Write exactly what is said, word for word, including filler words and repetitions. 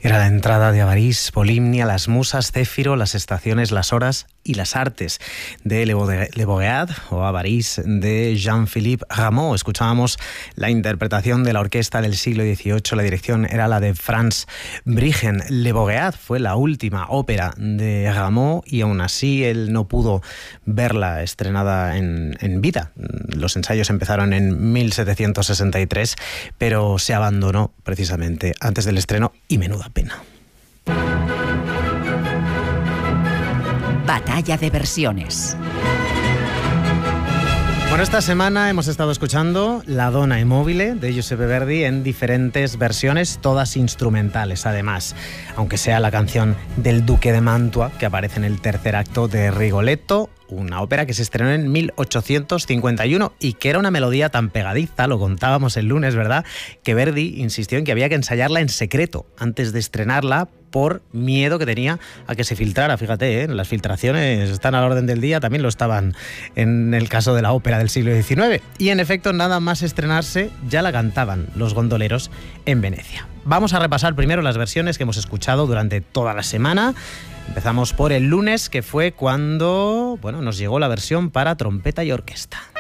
Era la entrada de Avarís, Polimnia, las musas, Céfiro, las estaciones, las horas y las artes de Le Bogeat o Avarís de Jean-Philippe Rameau. Escuchábamos la interpretación de la orquesta del siglo dieciocho, la dirección era la de Franz Briggen. Le Bogeat fue la última ópera de Rameau y aún así él no pudo verla estrenada en, en vida. Los ensayos empezaron en mil setecientos sesenta y tres, pero se abandonó precisamente antes del estreno y menuda pena. Batalla de versiones. Bueno, esta semana hemos estado escuchando La Donna e Mobile de Giuseppe Verdi en diferentes versiones, todas instrumentales además, aunque sea la canción del Duque de Mantua que aparece en el tercer acto de Rigoletto, una ópera que se estrenó en mil ochocientos cincuenta y uno y que era una melodía tan pegadiza, lo contábamos el lunes, ¿verdad?, que Verdi insistió en que había que ensayarla en secreto antes de estrenarla por miedo que tenía a que se filtrara. Fíjate, ¿eh? Las filtraciones están a la orden del día, también lo estaban en el caso de la ópera del siglo diecinueve. Y en efecto, nada más estrenarse, ya la cantaban los gondoleros en Venecia. Vamos a repasar primero las versiones que hemos escuchado durante toda la semana. Empezamos por el lunes, que fue cuando, bueno, nos llegó la versión para trompeta y orquesta.